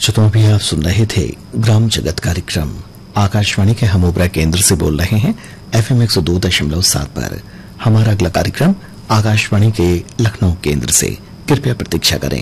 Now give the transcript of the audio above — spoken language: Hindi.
श्रोताओं भी आप सुन रहे थे ग्राम जगत कार्यक्रम। आकाशवाणी के हम ओबरा केंद्र से बोल रहे हैं FM 102.7 पर। हमारा अगला कार्यक्रम आकाशवाणी के लखनऊ केंद्र से। कृपया प्रतीक्षा करें।